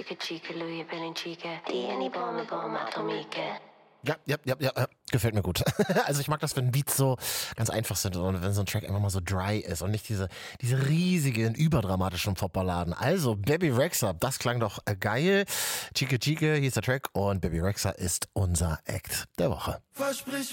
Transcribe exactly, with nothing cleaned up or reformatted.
chica chica, Louis Chica, Tieni Bombe Bombe Atomique. Ja, ja, ja, ja, gefällt mir gut. Also ich mag das, wenn Beats so ganz einfach sind und wenn so ein Track einfach mal so dry ist und nicht diese, diese riesigen, überdramatischen Popballaden. Also Bebe Rexha, das klang doch geil. Chica Chica hieß der Track und Bebe Rexha ist unser Act der Woche. Versprich